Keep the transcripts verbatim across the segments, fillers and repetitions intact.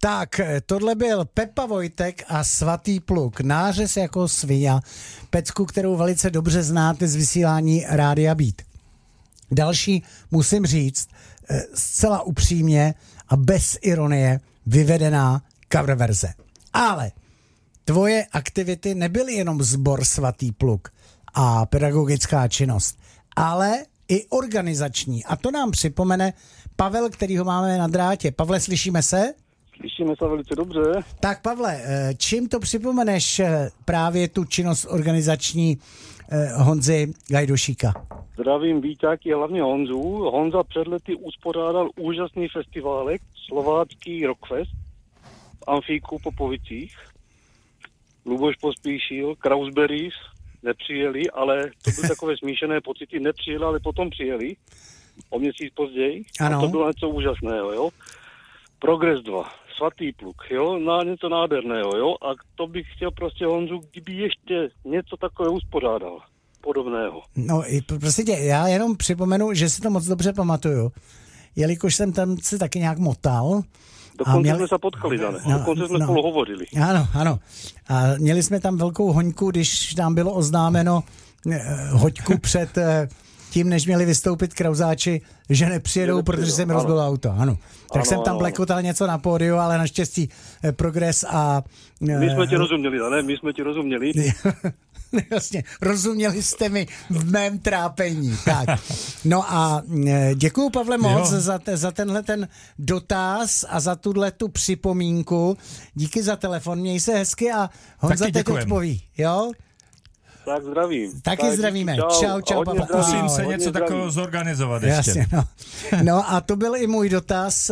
Tak, tohle byl Pepa Vojtek a Svatý pluk. Nářez jako svině. Pecku, kterou velice dobře znáte z vysílání Rádia Beat. Další, musím říct, zcela upřímně a bez ironie vyvedená cover verze. Ale tvoje aktivity nebyly jenom sbor Svatý pluk a pedagogická činnost, ale i organizační. A to nám připomene Pavel, kterýho máme na drátě. Pavle, slyšíme se? Slyšíme se velice dobře. Tak Pavle, čím to připomeneš právě tu činnost organizační Honzy Gajdošíka? Zdravím Víťáky, hlavně Honzu. Honza před lety uspořádal úžasný festiválek, slovácký Rockfest v Amfíku Popovicích. Luboš Pospíšil, Krausberries nepřijeli, ale to byly takové smíšené pocity, nepřijeli, ale potom přijeli o měsíc později. Ano. A to bylo něco úžasného, jo. Progress dva, Svatý pluk, jo, na něco nádherného, jo. A to bych chtěl prostě Honzu, kdyby ještě něco takového uspořádal, podobného. No, prostě tě, já jenom připomenu, že si to moc dobře pamatuju, jelikož jsem tam se taky nějak motal. Dokonce měli... jsme se potkali, Dane. No, Dokonce jsme no. spolu hovořili. Ano, ano. A měli jsme tam velkou hoňku, když nám bylo oznámeno eh, hoďku před eh, tím, než měli vystoupit Krauzáči, že nepřijedou, protože se mi rozbilo auto. Ano. Tak ano, jsem tam ano, blekotal něco na pódiu, ale naštěstí eh, Progress a... Eh, my jsme ti rozuměli, Dane, my jsme ti rozuměli. Jasně, rozuměli jste mi v mém trápení. Tak. No a děkuju, Pavle, moc za, te, za tenhle ten dotaz a za tuhle tu připomínku. Díky za telefon, měj se hezky a Honza Taky teď děkujem. odpoví. Jo? Tak zdravím. Taky tak, zdravíme. Čau, Čau, čau, Pavle. Pokusím se Hodně něco zdravím. takového zorganizovat ještě. Jasně, no. No a to byl i můj dotaz,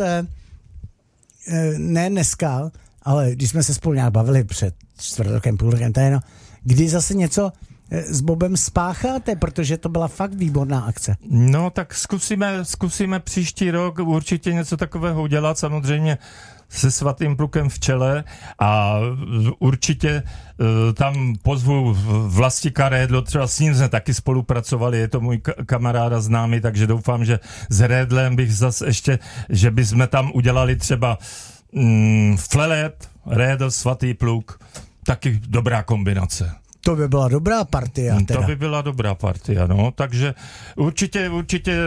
ne dneska, ale když jsme se spolu nějak bavili před čtvrt rokem, půl rokem, to je no, kdy zase něco s Bobem spácháte, protože to byla fakt výborná akce. No tak zkusíme, zkusíme příští rok určitě něco takového udělat, samozřejmě se Svatým plukem v čele a určitě uh, tam pozvu Vlastika Rédlo, třeba s ním jsme taky spolupracovali, je to můj k- kamarád a známý, takže doufám, že s Rédlem bych zase ještě, že bychom tam udělali třeba mm, Flelet, Rédl, Svatý pluk, taky dobrá kombinace. To by byla dobrá partia teda. To by byla dobrá partia, no, takže určitě, určitě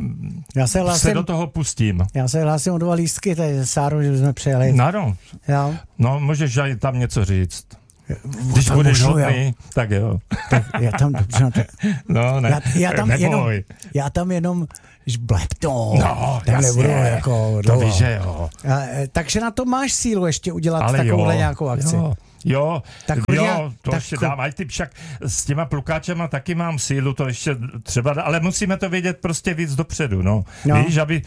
já se, hlásím, se do toho pustím. Já se hlásím o dva lístky, tady se Sárou, že jsme přijeli. No, jo. no, můžeš aj tam něco říct. Když to budeš můžu, hodný, jo. tak jo. Tak já tam, dobře, no, tak, No, ne, já, já, tam jenom, neboj. já tam jenom žblepto. No, tam jasně, nebudu jako to dlouho. víš, že jo. A, takže na to máš sílu ještě udělat Ale takovouhle jo, nějakou akci. Jo. Jo, Tak jo, kurňa, to tak ještě ko- dám. Aj ty však s těma plukáčema taky mám sílu, to ještě třeba, ale musíme to vědět prostě víc dopředu, no. No. Víš, aby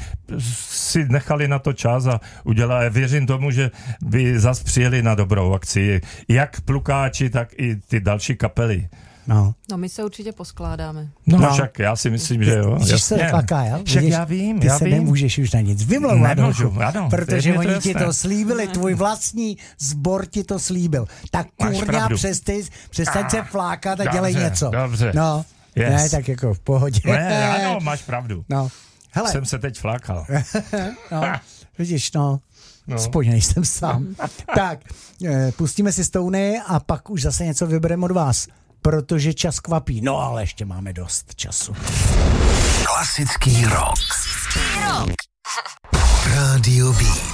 si nechali na to čas a udělali. Věřím tomu, že by zas přijeli na dobrou akci. Jak plukáči, tak i ty další kapely. No. No my se určitě poskládáme. No, No. no. však já si myslím, že jo. Vidíš se klaká, jo? Však Vidíš, já vím, ty já se vím. nemůžeš už na nic vymlouvat, Nemůžu, hochu, ano, protože je mi to oni ti jasné. to slíbili, tvůj vlastní sbor ti to slíbil. Tak Máš kurňa, pravdu. přestaň, přestaň se flákat a dobře, dělej něco. dobře. No, Yes. ne, tak jako v pohodě. Ne, ano, máš pravdu. No, hele, Jsem se teď flákal. no, vidíš, no, No. aspoň nejsem sám. Tak, eh, pustíme si Stony a pak už zase něco vybereme od vás, protože čas kvapí. No, ale ještě máme dost času. Klasický rock. Klasický rock. Radio Beat.